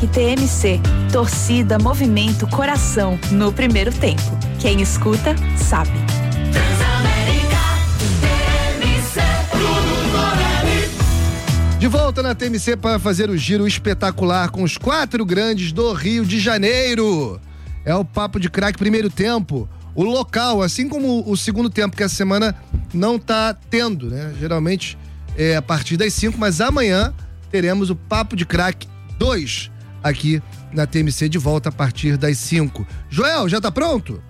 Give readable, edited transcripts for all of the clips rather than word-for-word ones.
TMC, torcida, movimento, coração, no primeiro tempo. Quem escuta, sabe. De volta na TMC para fazer o giro espetacular com os 4 grandes do Rio de Janeiro. É o Papo de Craque primeiro tempo. O local, assim como o segundo tempo, que essa semana não tá tendo, né? Geralmente é a partir das 5, mas amanhã teremos o Papo de Craque 2 aqui na TMC de volta a partir das 5. Joel, já tá pronto?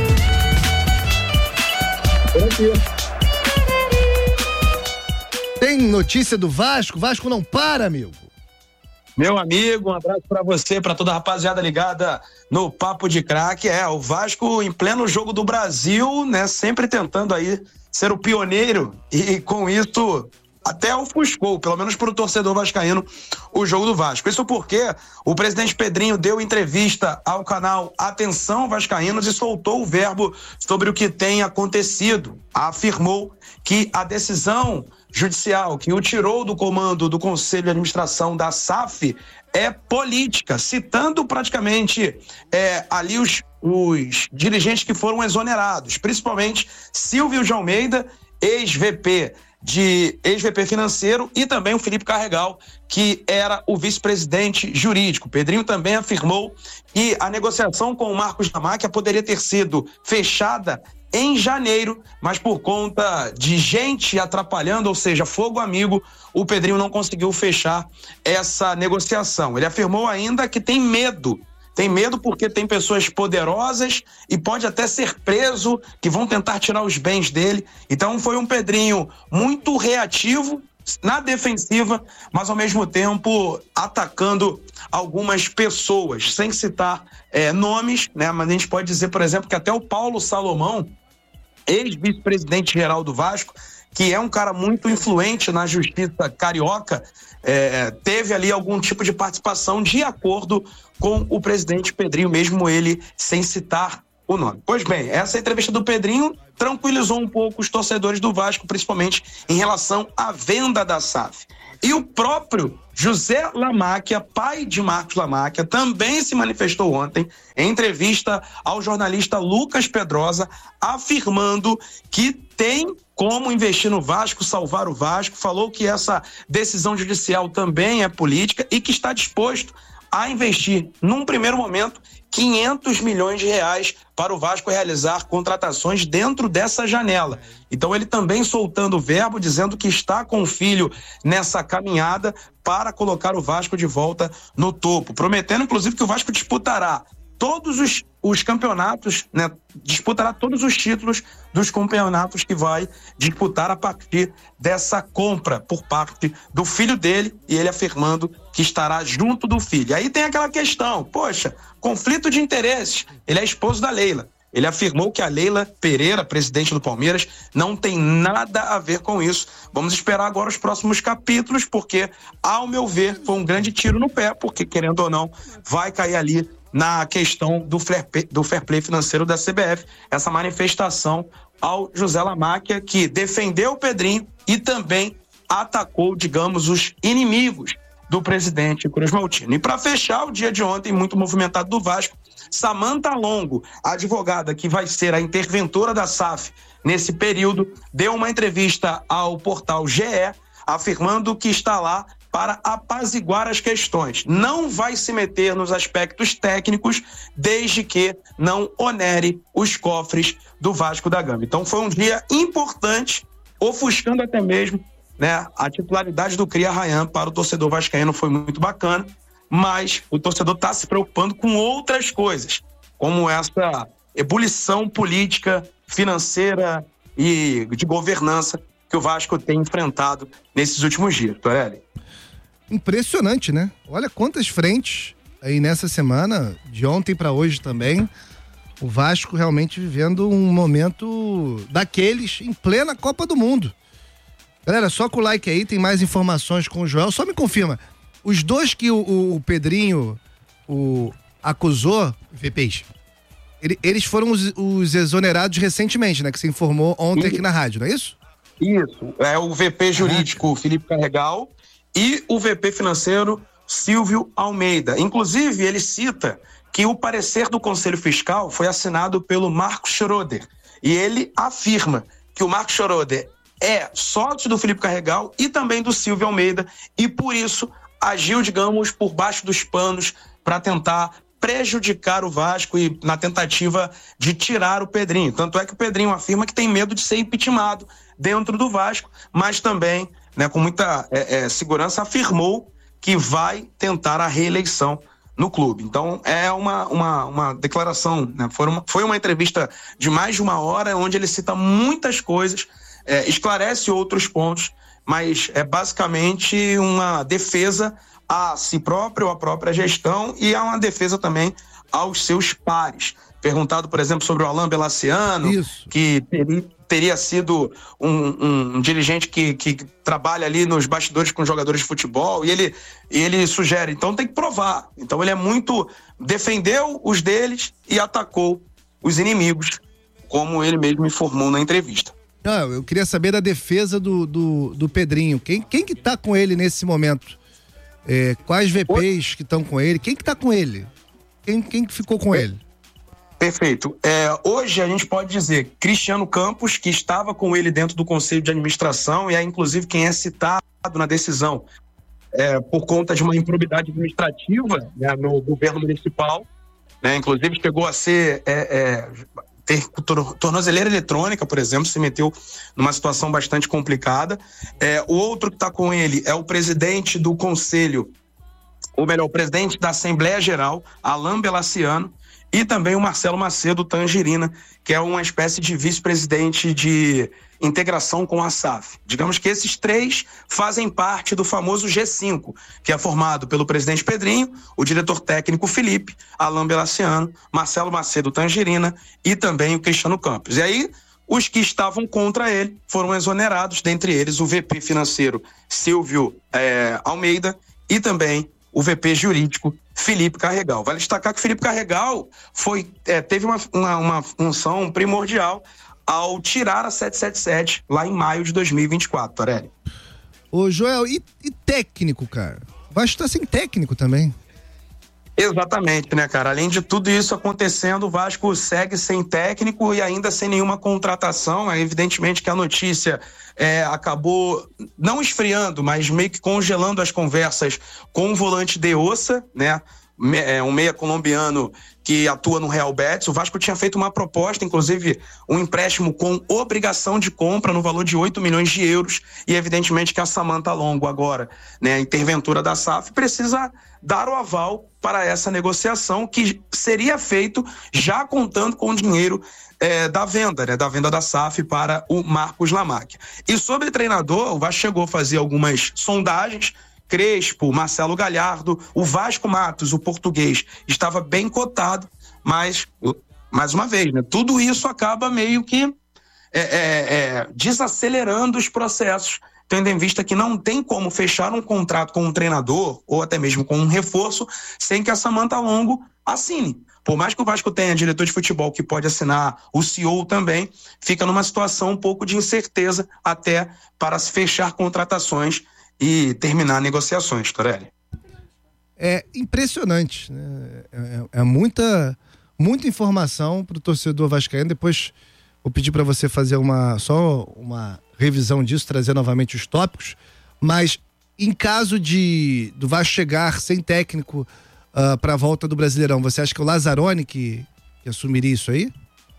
Tem notícia do Vasco? Vasco não para, amigo. Meu amigo, um abraço pra você, pra toda a rapaziada ligada no Papo de Craque. O Vasco em pleno jogo do Brasil, né? Sempre tentando aí ser o pioneiro e com isso até ofuscou, pelo menos para o torcedor vascaíno, o jogo do Vasco. Isso porque o presidente Pedrinho deu entrevista ao canal Atenção Vascaínos e soltou o verbo sobre o que tem acontecido. Afirmou que a decisão judicial que o tirou do comando do Conselho de Administração da SAF é política, citando praticamente ali os dirigentes que foram exonerados, principalmente Silvio de Almeida, ex-VP financeiro, e também o Felipe Carregal, que era o vice-presidente jurídico. Pedrinho também afirmou que a negociação com o Marcos da Máquia poderia ter sido fechada em janeiro, mas por conta de gente atrapalhando, ou seja, fogo amigo, o Pedrinho não conseguiu fechar essa negociação. Ele afirmou ainda que tem medo porque tem pessoas poderosas e pode até ser preso, que vão tentar tirar os bens dele. Então foi um Pedrinho muito reativo, na defensiva, mas ao mesmo tempo atacando algumas pessoas, sem citar nomes, né? Mas a gente pode dizer, por exemplo, que até o Paulo Salomão, ex-vice-presidente geral do Vasco, que é um cara muito influente na justiça carioca, teve ali algum tipo de participação de acordo com o presidente Pedrinho, mesmo ele sem citar o nome. Pois bem, essa entrevista do Pedrinho tranquilizou um pouco os torcedores do Vasco, principalmente em relação à venda da SAF. E o próprio José Lamáquia, pai de Marcos Lamáquia, também se manifestou ontem em entrevista ao jornalista Lucas Pedrosa, afirmando que tem como investir no Vasco, salvar o Vasco, falou que essa decisão judicial também é política e que está disposto a investir, num primeiro momento, 500 milhões de reais para o Vasco realizar contratações dentro dessa janela. Então ele também soltando o verbo, dizendo que está com o filho nessa caminhada para colocar o Vasco de volta no topo, prometendo inclusive que o Vasco disputará todos os campeonatos, né? Disputará todos os títulos dos campeonatos que vai disputar a partir dessa compra por parte do filho dele, e ele afirmando que estará junto do filho. Aí tem aquela questão, poxa, conflito de interesses, ele é esposo da Leila. Ele afirmou que a Leila Pereira, presidente do Palmeiras, não tem nada a ver com isso. Vamos esperar agora os próximos capítulos, porque, ao meu ver, foi um grande tiro no pé, porque, querendo ou não, vai cair ali na questão do fair play financeiro da CBF, essa manifestação ao José Lamáquia, que defendeu o Pedrinho e também atacou, digamos, os inimigos do presidente Cruz Maltino. E para fechar o dia de ontem, muito movimentado do Vasco, Samantha Longo, a advogada que vai ser a interventora da SAF nesse período, deu uma entrevista ao portal GE, afirmando que está lá para apaziguar as questões. Não vai se meter nos aspectos técnicos, desde que não onere os cofres do Vasco da Gama. Então foi um dia importante, ofuscando até mesmo, né, a titularidade do Cria Ryan para o torcedor vascaíno. Foi muito bacana, mas o torcedor está se preocupando com outras coisas, como essa ebulição política, financeira e de governança que o Vasco tem enfrentado nesses últimos dias, Torelli. Impressionante, né? Olha quantas frentes aí nessa semana, de ontem para hoje também, o Vasco realmente vivendo um momento daqueles em plena Copa do Mundo. Galera, só com o like aí, tem mais informações com o Joel. Só me confirma, os dois que o Pedrinho acusou, VPs, eles foram os exonerados recentemente, né? Que se informou ontem aqui na rádio, não é isso? Isso, é o VP jurídico Felipe Carregal e o VP financeiro Silvio Almeida. Inclusive, ele cita que o parecer do Conselho Fiscal foi assinado pelo Marcos Schroeder. E ele afirma que o Marcos Schroeder é sócio do Felipe Carregal e também do Silvio Almeida, e por isso agiu, digamos, por baixo dos panos para tentar prejudicar o Vasco e na tentativa de tirar o Pedrinho. Tanto é que o Pedrinho afirma que tem medo de ser impeachmentado dentro do Vasco, mas também, né, com muita segurança, afirmou que vai tentar a reeleição no clube. Então é uma declaração, né? Foi uma entrevista de mais de 1 hora, onde ele cita muitas coisas, esclarece outros pontos, mas é basicamente uma defesa a si próprio, à própria gestão, e é uma defesa também aos seus pares. Perguntado, por exemplo, sobre o Alain Belaciano, que teria sido um dirigente que trabalha ali nos bastidores com jogadores de futebol, e ele sugere, então tem que provar. Então ele defendeu os deles e atacou os inimigos, como ele mesmo informou na entrevista. Não, eu queria saber da defesa do Pedrinho. Quem que tá com ele nesse momento? Quais VPs que estão com ele? Quem que tá com ele? Quem que ficou com ele? Perfeito. Hoje a gente pode dizer Cristiano Campos, que estava com ele dentro do Conselho de Administração, e é inclusive quem é citado na decisão por conta de uma improbidade administrativa, né, no governo municipal, né, inclusive chegou a ser ter tornozeleira eletrônica, por exemplo, se meteu numa situação bastante complicada. O outro que está com ele é o presidente do Conselho, ou melhor, o presidente da Assembleia Geral, Alain Belaciano, e também o Marcelo Macedo Tangerina, que é uma espécie de vice-presidente de integração com a SAF. Digamos que esses 3 fazem parte do famoso G5, que é formado pelo presidente Pedrinho, o diretor técnico Felipe, Alain Belaciano, Marcelo Macedo Tangerina e também o Cristiano Campos. E aí, os que estavam contra ele foram exonerados, dentre eles o VP financeiro Silvio Almeida e também o VP jurídico Felipe Carregal. Vale destacar que Felipe Carregal teve uma função primordial ao tirar a 777 lá em maio de 2024, Torelli. Ô Joel, e técnico, cara? Vai estar sem técnico também. Exatamente, né, cara? Além de tudo isso acontecendo, o Vasco segue sem técnico e ainda sem nenhuma contratação. Evidentemente que a notícia acabou não esfriando, mas meio que congelando as conversas com o volante De Ossa, né? Um meia colombiano que atua no Real Betis. O Vasco tinha feito uma proposta, inclusive um empréstimo com obrigação de compra no valor de 8 milhões de euros, e evidentemente que a Samantha Longo agora, né, a interventora da SAF, precisa dar o aval para essa negociação, que seria feito já contando com o dinheiro da venda, né, da venda da SAF para o Marcos Lamacchia. E sobre treinador, o Vasco chegou a fazer algumas sondagens. Crespo, Marcelo Galhardo, o Vasco Matos, o português, estava bem cotado, mas, mais uma vez, né, tudo isso acaba meio que desacelerando os processos, tendo em vista que não tem como fechar um contrato com um treinador, ou até mesmo com um reforço, sem que a Samantha Longo assine. Por mais que o Vasco tenha diretor de futebol que pode assinar, o CEO também, fica numa situação um pouco de incerteza até para se fechar contratações e terminar negociações, Torelli. É impressionante, né? É muita informação para o torcedor vascaíno. Depois vou pedir para você fazer só uma revisão disso, trazer novamente os tópicos, mas em caso do Vasco chegar sem técnico para a volta do Brasileirão, você acha que é o Lazzaroni que assumiria isso aí?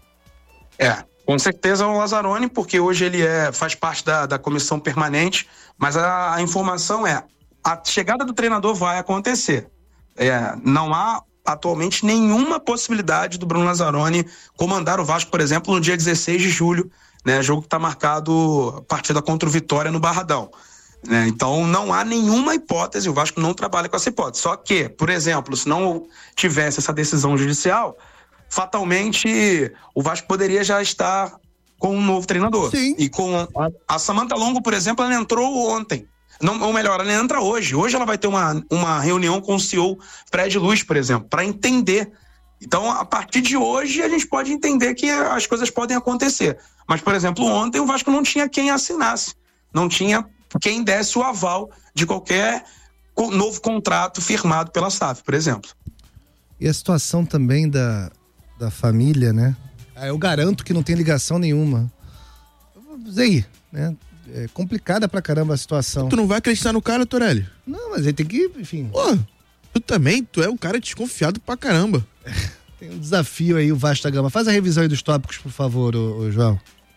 Com certeza é o Lazzaroni, porque hoje ele faz parte da comissão permanente, mas a informação a chegada do treinador vai acontecer. Não há atualmente nenhuma possibilidade do Bruno Lazzaroni comandar o Vasco, por exemplo, no dia 16 de julho, né, jogo que está marcado a partida contra o Vitória no Barradão. Né? Então não há nenhuma hipótese, o Vasco não trabalha com essa hipótese. Só que, por exemplo, se não tivesse essa decisão judicial, fatalmente o Vasco poderia já estar com um novo treinador. Sim. E com a Samantha Longo, por exemplo, ela entrou ontem. Não, ou melhor, ela entra hoje. Hoje ela vai ter uma reunião com o CEO Fred Luz, por exemplo, para entender. Então, a partir de hoje, a gente pode entender que as coisas podem acontecer. Mas, por exemplo, ontem o Vasco não tinha quem assinasse. Não tinha quem desse o aval de qualquer novo contrato firmado pela SAF, por exemplo. E a situação também da família, né? Eu garanto que não tem ligação nenhuma. Eu vou dizer aí, né? É complicada pra caramba a situação. Tu não vai acreditar no cara, Torelli? Não, mas ele tem que, enfim... Pô, tu é um cara desconfiado pra caramba. Tem um desafio aí, o Vasco da Gama. Faz a revisão aí dos tópicos, por favor, ô João.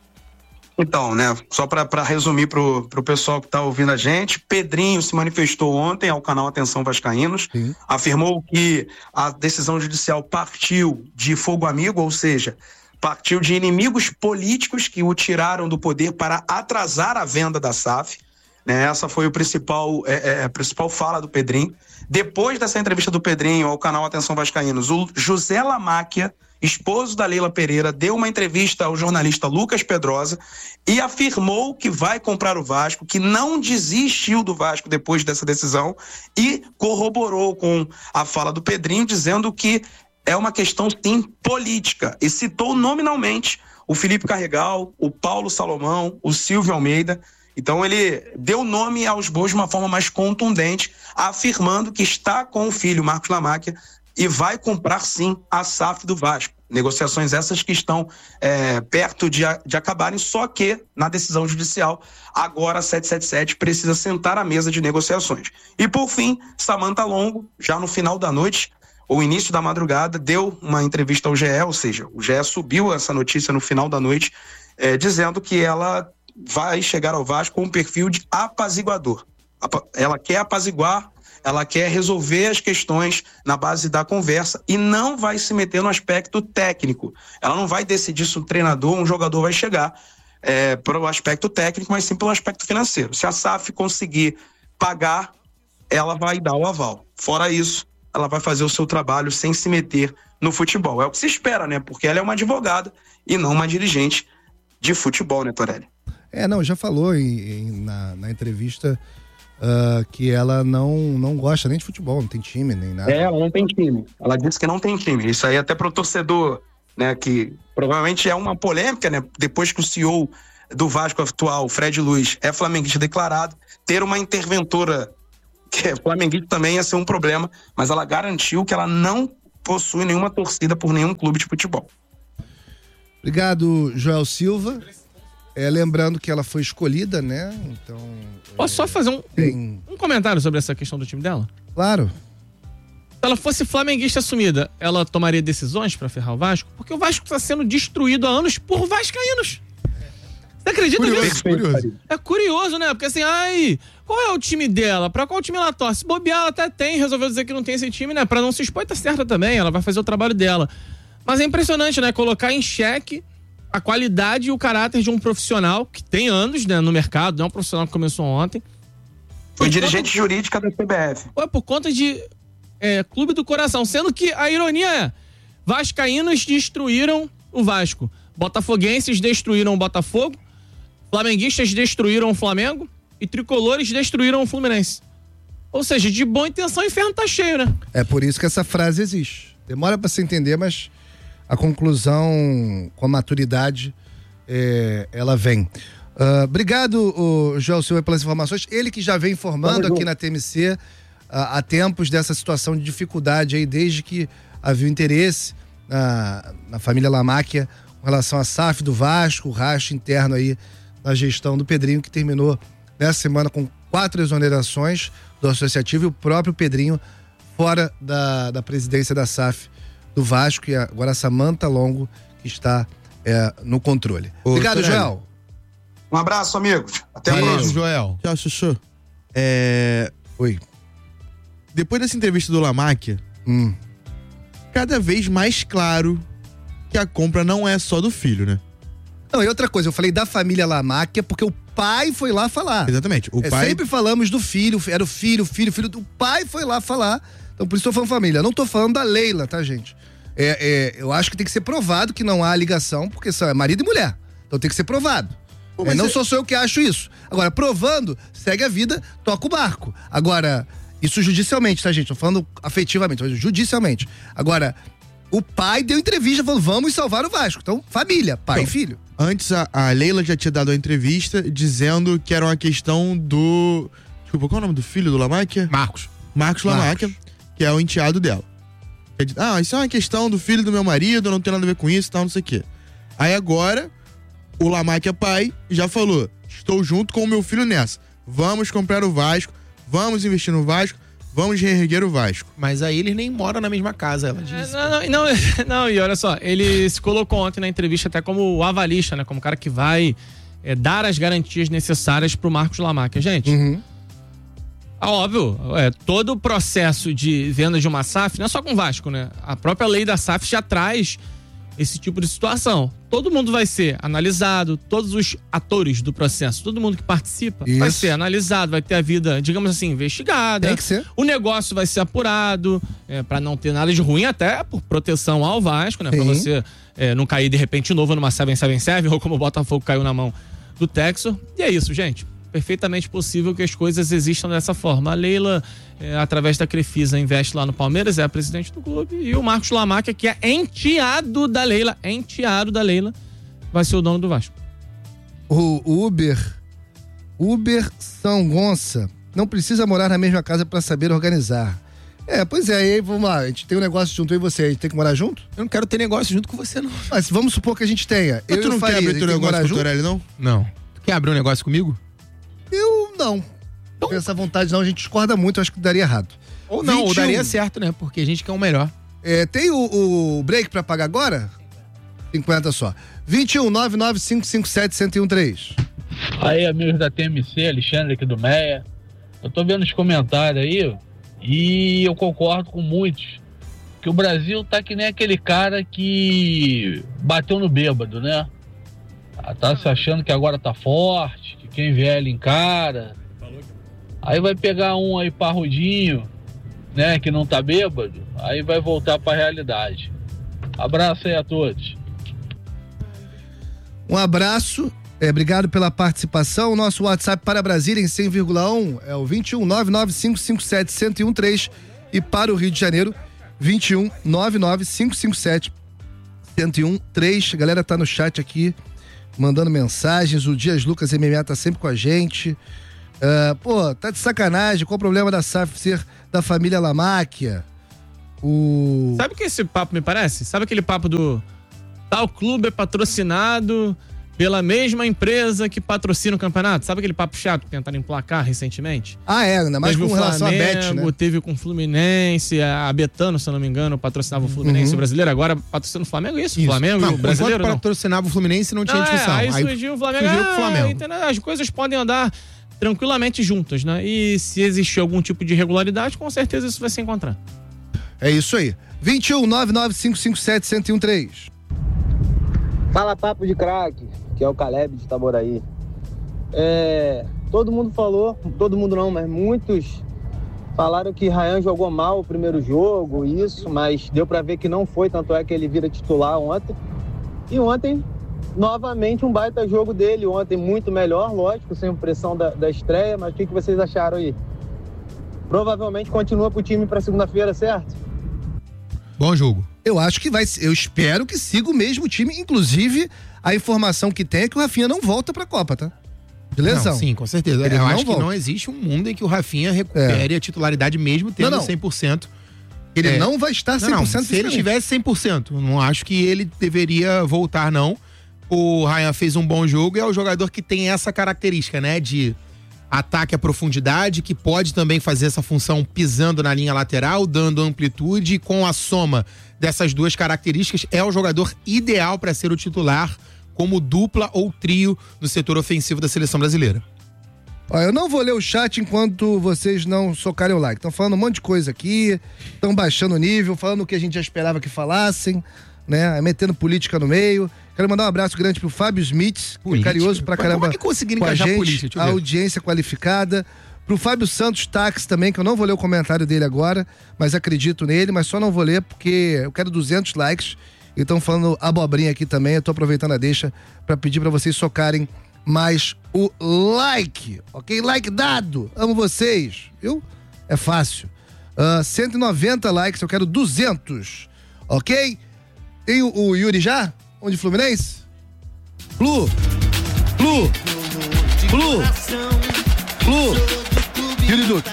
Então, né, só para resumir pro pessoal que tá ouvindo a gente, Pedrinho se manifestou ontem ao canal Atenção Vascaínos, Sim. Afirmou que a decisão judicial partiu de fogo amigo, ou seja, partiu de inimigos políticos que o tiraram do poder para atrasar a venda da SAF. Né, essa foi a principal fala do Pedrinho. Depois dessa entrevista do Pedrinho ao canal Atenção Vascaínos, o José Lamáquia, esposo da Leila Pereira, deu uma entrevista ao jornalista Lucas Pedrosa e afirmou que vai comprar o Vasco, que não desistiu do Vasco depois dessa decisão e corroborou com a fala do Pedrinho, dizendo que é uma questão, sim, política. E citou nominalmente o Felipe Carregal, o Paulo Salomão, o Silvio Almeida. Então ele deu nome aos bois de uma forma mais contundente, afirmando que está com o filho Marcos Lamáquia e vai comprar sim a SAF do Vasco. Negociações essas que estão perto de acabarem, só que na decisão judicial, agora a 777 precisa sentar à mesa de negociações. E por fim, Samantha Longo, já no final da noite, ou início da madrugada, deu uma entrevista ao GE, ou seja, o GE subiu essa notícia no final da noite, dizendo que ela vai chegar ao Vasco com um perfil de apaziguador. Ela quer apaziguar, ela quer resolver as questões na base da conversa e não vai se meter no aspecto técnico. Ela não vai decidir se um treinador, um jogador vai chegar para o aspecto técnico, mas sim pelo aspecto financeiro. Se a SAF conseguir pagar, ela vai dar o aval. Fora isso, ela vai fazer o seu trabalho sem se meter no futebol. É o que se espera, né? Porque ela é uma advogada e não uma dirigente de futebol, né, Torelli? Não, já falou na entrevista que ela não gosta nem de futebol, não tem time, nem nada. Ela não tem time. Ela disse que não tem time. Isso aí até pro torcedor, né, que provavelmente é uma polêmica, né, depois que o CEO do Vasco atual, Fred Luiz, é flamenguista declarado, ter uma interventora que é flamenguista também ia ser um problema, mas ela garantiu que ela não possui nenhuma torcida por nenhum clube de futebol. Obrigado, Joel Silva. Lembrando que ela foi escolhida, né? Então. Posso só fazer um comentário sobre essa questão do time dela? Claro. Se ela fosse flamenguista assumida, ela tomaria decisões pra ferrar o Vasco? Porque o Vasco tá sendo destruído há anos por vascaínos. Você acredita nisso? É curioso, né? Porque assim, qual é o time dela? Pra qual time ela torce? Se bobear, ela até tem, resolveu dizer que não tem esse time, né? Pra não se expor, tá certa também, ela vai fazer o trabalho dela. Mas é impressionante, né? Colocar em xeque a qualidade e o caráter de um profissional que tem anos, né, no mercado, não é um profissional que começou ontem. Foi dirigente jurídica da CBF. Por conta de clube do coração. Sendo que a ironia é, vascaínos destruíram o Vasco. Botafoguenses destruíram o Botafogo. Flamenguistas destruíram o Flamengo. E tricolores destruíram o Fluminense. Ou seja, de boa intenção, o inferno tá cheio, né? É por isso que essa frase existe. Demora pra se entender, mas a conclusão com a maturidade ela vem. Obrigado, Joel Silva, pelas informações. Ele que já vem informando aqui na TMC há tempos dessa situação de dificuldade aí, desde que havia interesse na família Lamáquia com relação à SAF do Vasco, o racho interno aí na gestão do Pedrinho, que terminou nessa semana com 4 exonerações do associativo e o próprio Pedrinho fora da presidência da SAF do Vasco, e agora a Samantha Longo que está no controle. Obrigado, Torelli. Joel. Um abraço, amigos. Até a próxima. Joel. Tchau, Chuchu. Oi. Depois dessa entrevista do Lamáquia, cada vez mais claro que a compra não é só do filho, né? Não, e outra coisa, eu falei da família Lamáquia porque o pai foi lá falar. Exatamente. O pai... Sempre falamos do filho, era o filho do pai foi lá falar. Então por isso eu tô falando família. Eu não tô falando da Leila, tá, gente? Eu acho que tem que ser provado que não há ligação, porque são marido e mulher. Então tem que ser provado. Não sou eu que acho isso. Agora, provando, segue a vida, toca o barco. Agora, isso judicialmente, tá, gente? Tô falando afetivamente, mas judicialmente. Agora, o pai deu entrevista falando, vamos salvar o Vasco. Então, família, pai e filho. Antes, a Leila já tinha dado a entrevista dizendo que era uma questão de Desculpa, qual é o nome do filho do Lamáquia? Marcos Lamáquia, que é o enteado dela. Isso é uma questão do filho do meu marido, não tem nada a ver com isso e tal, não sei o quê. Aí agora, o Lamáquia pai já falou, estou junto com o meu filho nessa. Vamos comprar o Vasco, vamos investir no Vasco, vamos reerguer o Vasco. Mas aí eles nem moram na mesma casa, ela disse. Não, e olha só, ele se colocou ontem na entrevista até como o avalista, né? Como o cara que vai dar as garantias necessárias pro Marcos Lamáquia. Gente, óbvio, todo o processo de venda de uma SAF, não é só com o Vasco, né? A própria lei da SAF já traz esse tipo de situação. Todo mundo vai ser analisado, todos os atores do processo, todo mundo que participa vai ser analisado, vai ter a vida, digamos assim, investigada. Tem que ser. O negócio vai ser apurado, pra não ter nada de ruim, até por proteção ao Vasco, né? Pra você não cair de repente de novo numa 7-7-7, ou como o Botafogo caiu na mão do Texor. E é isso, gente. Perfeitamente possível que as coisas existam dessa forma. A Leila, através da Crefisa, investe lá no Palmeiras, é a presidente do clube, e o Marcos Lamáquia, que é enteado da Leila, vai ser o dono do Vasco. O Uber São Gonça não precisa morar na mesma casa para saber organizar. Pois é, aí vamos lá, a gente tem um negócio junto, eu e você, a gente tem que morar junto? Eu não quero ter negócio junto com você, não. Mas vamos supor que a gente tenha. Tu não quer abrir teu negócio com o Torelli, não? Não. Tu quer abrir um negócio comigo? Eu não. Não tenho essa vontade não, a gente discorda muito, acho que daria errado. Ou não, ou daria certo, né? Porque a gente quer o melhor. Tem o break pra pagar agora? 50 só. 21-99557-1013. Aí, amigos da TMC, Alexandre aqui do Meia. Eu tô vendo os comentários aí e eu concordo com muitos. Que o Brasil tá que nem aquele cara que bateu no bêbado, né? Tá se achando que agora tá forte, que quem vier ele encara. Aí vai pegar um aí parrudinho, né, que não tá bêbado, aí vai voltar pra realidade. Abraço aí a todos. Um abraço, obrigado pela participação. O nosso WhatsApp para Brasília em 100,1 é o 21-99557-1013 e para o Rio de Janeiro, 21-99557-1013. A galera tá no chat aqui, mandando mensagens. O Dias Lucas MMA tá sempre com a gente. Tá de sacanagem. Qual o problema da SAF ser da família Lamáquia? Sabe o que esse papo me parece? Sabe aquele papo do tal clube é patrocinado pela mesma empresa que patrocina o campeonato? Sabe aquele papo chato que tentaram emplacar recentemente? Ainda mais com relação à Bet, né? Teve com o Fluminense, a Betano, se eu não me engano, patrocinava o Fluminense brasileiro, agora patrocina o Flamengo, isso? O Flamengo não, e o brasileiro não? Patrocinava o Fluminense não tinha discussão. Aí surgiu o Flamengo. As coisas podem andar tranquilamente juntas, né? E se existir algum tipo de irregularidade, com certeza isso vai se encontrar. É isso aí. 21-99557-1013. Fala, papo de craque, que é o Caleb de Itaboraí. Todo mundo falou, todo mundo não, mas muitos falaram que Ryan jogou mal o primeiro jogo, mas deu pra ver que não foi, tanto é que ele vira titular ontem. E ontem, novamente, um baita jogo dele, ontem muito melhor, lógico, sem pressão da estreia, mas o que vocês acharam aí? Provavelmente continua pro time pra segunda-feira, certo? Bom jogo. Eu acho que eu espero que siga o mesmo time, inclusive a informação que tem é que o Rafinha não volta pra Copa, tá? De lesão. Não, sim, com certeza. Eu acho que não existe um mundo em que o Rafinha recupere a titularidade mesmo tendo 100%. Ele não vai estar 100%. Não, se ele tivesse 100%, não acho que ele deveria voltar, não. O Ryan fez um bom jogo e é o jogador que tem essa característica, né? De ataque à profundidade, que pode também fazer essa função pisando na linha lateral, dando amplitude, e com a soma dessas duas características, é o jogador ideal para ser o titular como dupla ou trio no setor ofensivo da seleção brasileira. Eu não vou ler o chat enquanto vocês não socarem o like. Estão falando um monte de coisa aqui, estão baixando o nível, falando o que a gente já esperava que falassem, né? Metendo política no meio. Quero mandar um abraço grande pro Fábio Smith, que é carinhoso pra caramba. Como é que conseguiram com a encaixar gente, política? a audiência qualificada. Pro Fábio Santos Táxi também, que eu não vou ler o comentário dele agora, mas acredito nele, mas só não vou ler porque eu quero 200 likes. E estão falando abobrinha aqui também, eu tô aproveitando a deixa pra pedir pra vocês socarem mais o like, ok? Like dado, amo vocês, viu? É fácil. 190 likes, eu quero 200, ok? Tem o Yuri já? Onde, Fluminense? Flu! Yuri Duque.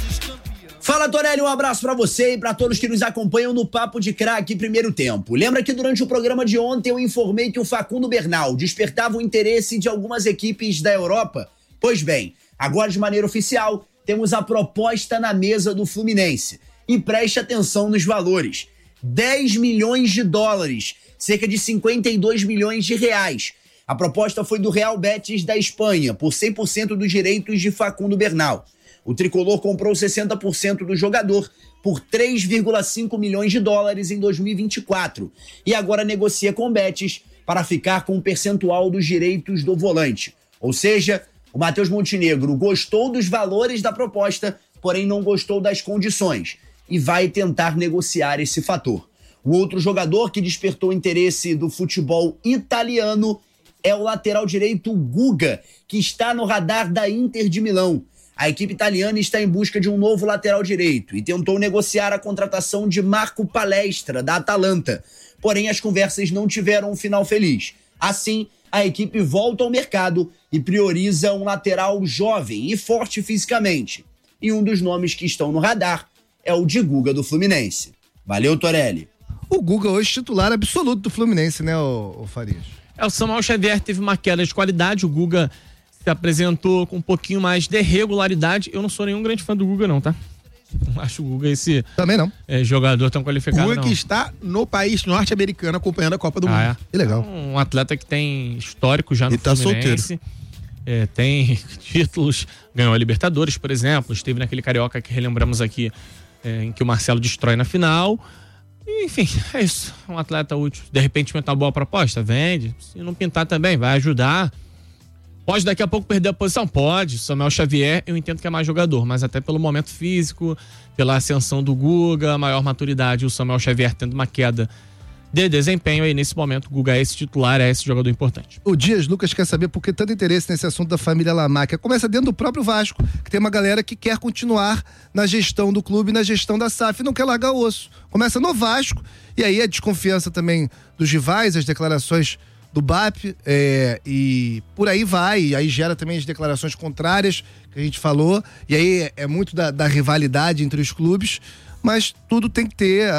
Fala, Torelli, um abraço pra você e pra todos que nos acompanham no Papo de Craque Primeiro Tempo. Lembra que durante o programa de ontem eu informei que o Facundo Bernal despertava o interesse de algumas equipes da Europa? Pois bem, agora de maneira oficial, temos a proposta na mesa do Fluminense. E preste atenção nos valores. 10 milhões de dólares, cerca de 52 milhões de reais. A proposta foi do Real Betis da Espanha, por 100% dos direitos de Facundo Bernal. O tricolor comprou 60% do jogador por 3,5 milhões de dólares em 2024 e agora negocia com o Betis para ficar com um percentual dos direitos do volante. Ou seja, o Matheus Montenegro gostou dos valores da proposta, porém não gostou das condições e vai tentar negociar esse fator. O outro jogador que despertou interesse do futebol italiano é o lateral direito Guga, que está no radar da Inter de Milão. A equipe italiana está em busca de um novo lateral direito e tentou negociar a contratação de Marco Palestra, da Atalanta. Porém, as conversas não tiveram um final feliz. Assim, a equipe volta ao mercado e prioriza um lateral jovem e forte fisicamente. E um dos nomes que estão no radar é o de Guga do Fluminense. Valeu, Torelli. O Guga hoje titular absoluto do Fluminense, né, o Farias? O Samuel Xavier teve uma queda de qualidade, o Guga se apresentou com um pouquinho mais de regularidade. Eu não sou nenhum grande fã do Guga, não, tá? Não acho o Guga esse... Também não. Jogador tão qualificado, Guga não. que está no país norte-americano acompanhando a Copa do Mundo. É. Que legal. Um atleta que tem histórico já no Fluminense. Solteiro. Tem títulos, ganhou a Libertadores, por exemplo. Esteve naquele Carioca que relembramos aqui, em que o Marcelo destrói na final. E, enfim, é isso. Um atleta útil. De repente, pintar uma boa proposta, vende. Se não pintar também, vai ajudar. Pode daqui a pouco perder a posição? Pode. Samuel Xavier, eu entendo que é mais jogador, mas até pelo momento físico, pela ascensão do Guga, maior maturidade, o Samuel Xavier tendo uma queda de desempenho, aí nesse momento o Guga é esse titular, é esse jogador importante. O Dias Lucas quer saber por que tanto interesse nesse assunto da família Lamáquia. Começa dentro do próprio Vasco, que tem uma galera que quer continuar na gestão do clube, na gestão da SAF, e não quer largar o osso. Começa no Vasco, e aí a desconfiança também dos rivais, as declarações do BAP, e por aí vai, e aí gera também as declarações contrárias que a gente falou, e aí é muito da rivalidade entre os clubes, mas tudo tem que ter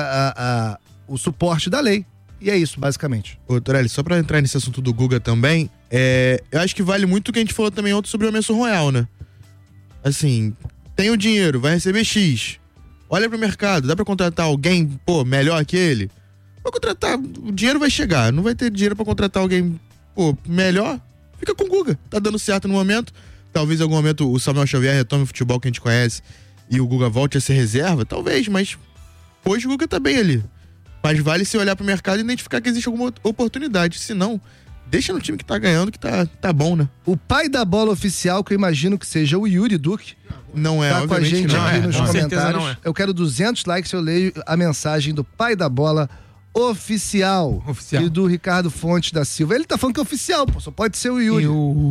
o suporte da lei, e é isso, basicamente. Ô, Torelli, só pra entrar nesse assunto do Guga também, eu acho que vale muito o que a gente falou também ontem sobre o Emerson Royal, né? Assim, tem o dinheiro, vai receber X, olha pro mercado, dá pra contratar alguém, melhor que ele? Pra contratar, o dinheiro vai chegar, não vai ter dinheiro pra contratar alguém, melhor, fica com o Guga, tá dando certo no momento, talvez em algum momento o Samuel Xavier retome o futebol que a gente conhece e o Guga volte a ser reserva, talvez, mas hoje o Guga tá bem ali, mas vale se olhar pro mercado e identificar que existe alguma oportunidade, se não, deixa no time que tá ganhando que tá bom, né? O pai da bola oficial, que eu imagino que seja o Yuri Duque, não é, tá com a gente não aqui é, nos não. comentários. Não é. Eu quero 200 likes, eu leio a mensagem do pai da bola oficial. Oficial. E do Ricardo Fontes da Silva. Ele tá falando que é oficial, pô, só pode ser o Yuri.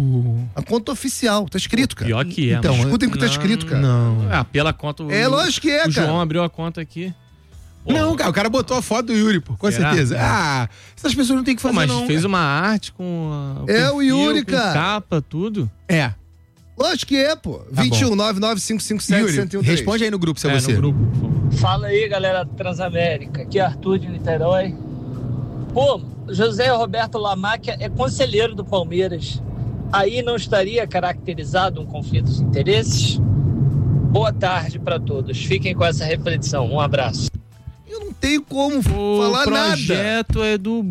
A conta oficial, tá escrito, cara. Pior que é. Então, mas... escutem o que tá escrito, cara. Não. Pela conta... Lógico que é, o cara. João abriu a conta aqui. Não, cara, o cara botou a foto do Yuri, pô, com Será? certeza. Essas pessoas não tem que fazer, mas não. fez cara. uma arte com o É o Yuri, com cara. capa, tudo. Lógico que é, pô. Tá 21 99557 Yuri, 1013. responde aí no grupo se é você. No grupo, por favor. Fala aí, galera do Transamérica. Aqui é Arthur de Niterói. Pô, José Roberto Lamáquia é conselheiro do Palmeiras. Aí não estaria caracterizado um conflito de interesses? Boa tarde para todos. Fiquem com essa reflexão. Um abraço. Eu não tenho como falar nada. O projeto é do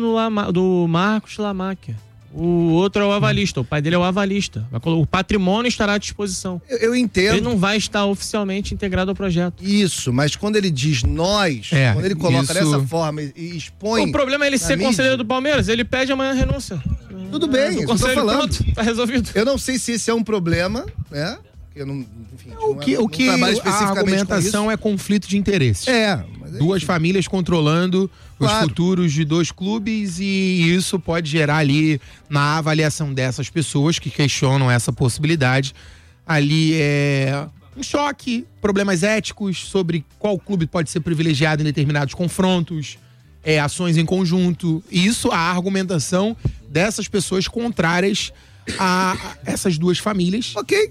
do Marcos Lamáquia. O outro é o avalista, o pai dele é o avalista. O patrimônio estará à disposição. Eu entendo. Ele não vai estar oficialmente integrado ao projeto. Isso, mas quando ele diz nós, quando ele coloca dessa forma e expõe... O problema é ele ser conselheiro do Palmeiras, ele pede amanhã a renúncia. Tudo bem, isso que eu tô falando. Pronto, tá resolvido. Eu não sei se esse é um problema, né? Eu não, enfim, O que a argumentação é conflito de interesses. Duas famílias controlando os futuros de dois clubes, e isso pode gerar ali, na avaliação dessas pessoas que questionam essa possibilidade, ali um choque, problemas éticos sobre qual clube pode ser privilegiado em determinados confrontos, ações em conjunto. E isso, a argumentação dessas pessoas contrárias a essas duas famílias. Ok.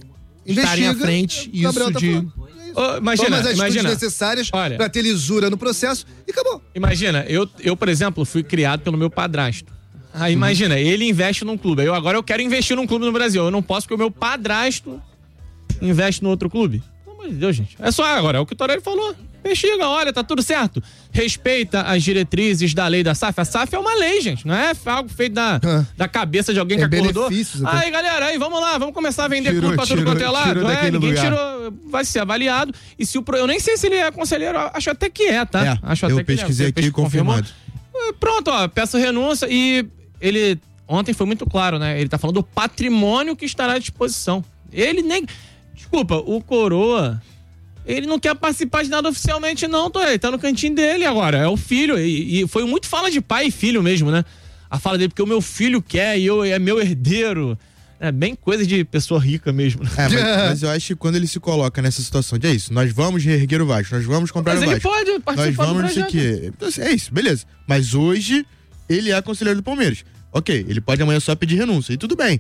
estarem à frente isso de... Imagina, necessárias pra ter lisura no processo e acabou. Imagina, eu, por exemplo, fui criado pelo meu padrasto. Aí imagina, ele investe num clube. Agora eu quero investir num clube no Brasil. Eu não posso porque o meu padrasto investe no outro clube. Pelo amor de Deus, gente. É só agora, é o que o Torelli falou. Investiga, olha, tá tudo certo. Respeita as diretrizes da lei da SAF. A SAF é uma lei, gente. Não é algo feito da cabeça de alguém que acordou. Aí, galera, aí, vamos lá, vamos começar a vender clube pra tudo quanto é lado. Ninguém tirou, vai ser avaliado. E se eu nem sei se ele é conselheiro, acho até que é, tá? Acho até eu pesquisei aqui e confirmado. Pronto, ó, peço renúncia e ele, ontem foi muito claro, né? Ele tá falando do patrimônio que estará à disposição. Ele nem... Desculpa, o Coroa... Ele não quer participar de nada oficialmente, não, ele tá no cantinho dele agora, é o filho, e foi muito fala de pai e filho mesmo, né? A fala dele, porque o meu filho quer e é meu herdeiro. É bem coisa de pessoa rica mesmo. Mas eu acho que quando ele se coloca nessa situação de isso, nós vamos reerguer o Vasco, nós vamos comprar o Vasco. Mas ele pode participar do projeto. Não sei o quê. Então, é isso, beleza. Mas hoje, ele é conselheiro do Palmeiras. Ok, ele pode amanhã só pedir renúncia, e tudo bem.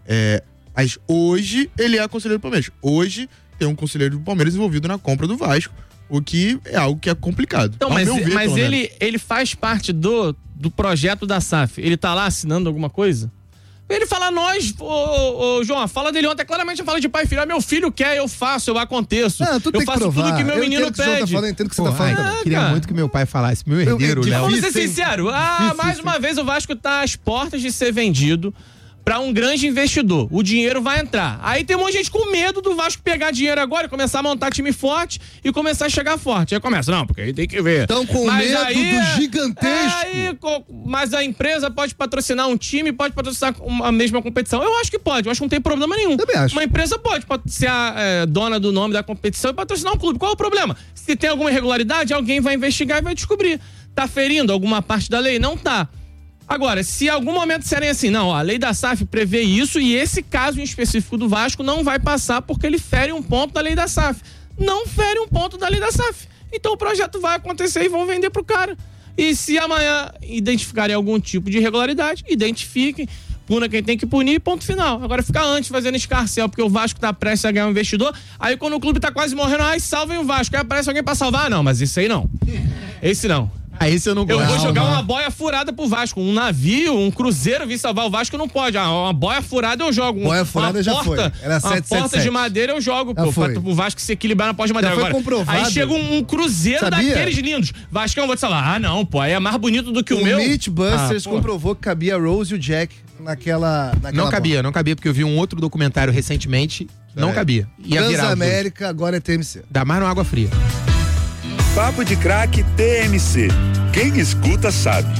Mas hoje, ele é conselheiro do Palmeiras. Hoje... tem um conselheiro do Palmeiras envolvido na compra do Vasco, o que é algo que é complicado. Então, mas ele faz parte do projeto da SAF. Ele tá lá assinando alguma coisa? Ele fala nós, João, a fala dele ontem claramente fala de pai e filho. Meu filho quer, eu faço, eu aconteço. Eu faço tudo que meu menino pede. Eu entendo o que você tá falando. Queria muito que meu pai falasse. Meu herdeiro, Léo. Vamos ser sinceros. Mais uma vez o Vasco tá às portas de ser vendido pra um grande investidor. O dinheiro vai entrar. Aí tem um monte de gente com medo do Vasco pegar dinheiro agora e começar a montar time forte e começar a chegar forte. Aí começa, não, porque aí tem que ver. Estão com medo do gigantesco. Mas a empresa pode patrocinar um time, pode patrocinar a mesma competição. Eu acho que pode, eu acho que não tem problema nenhum. Também acho. Uma empresa pode ser a dona do nome da competição e patrocinar um clube. Qual é o problema? Se tem alguma irregularidade, alguém vai investigar e vai descobrir. Tá ferindo alguma parte da lei? Não tá. Agora, se em algum momento disserem assim, não, a lei da SAF prevê isso e esse caso em específico do Vasco não vai passar porque ele fere um ponto da lei da SAF. Não fere um ponto da lei da SAF. Então o projeto vai acontecer e vão vender pro cara. E se amanhã identificarem algum tipo de irregularidade, identifiquem, puna quem tem que punir, ponto final. Agora ficar antes fazendo escarcel porque o Vasco tá prestes a ganhar um investidor, aí quando o clube tá quase morrendo, salvem o Vasco. Aí aparece alguém pra salvar? Não, mas isso aí não. Esse não. Esse eu não gosto. Eu vou jogar uma boia furada pro Vasco. Um navio, um cruzeiro vir salvar o Vasco não pode. Uma boia furada eu jogo. Boia furada já foi. Era 777. Uma porta de madeira eu jogo, pô. Pro Vasco se equilibrar na porta de madeira. Já foi agora, comprovado. aí chega um cruzeiro daqueles lindos. Vascão, vou te falar. Não, pô. Aí é mais bonito do que o meu. O Mythbusters comprovou que cabia a Rose e o Jack naquela não cabia, porque eu vi um outro documentário recentemente. Não cabia. Transamérica, agora é TMC. Dá mais no água fria. Papo de Craque TMC. Quem escuta sabe.